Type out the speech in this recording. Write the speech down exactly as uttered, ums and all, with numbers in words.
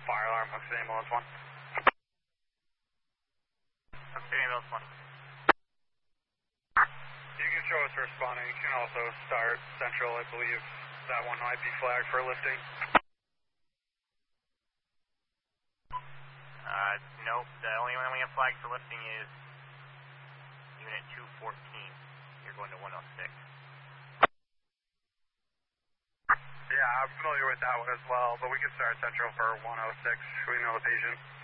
Fire alarm, Hook City Ambulance one. Hook City Ambulance one. You can show us responding. You can also start Central, I believe. That one might be flagged for lifting. Uh, nope. The only one we have flagged for lifting is Unit two fourteen. You're going to one oh six. Yeah, I'm familiar with that one as well, but we can start Central for one oh six. We know the patient.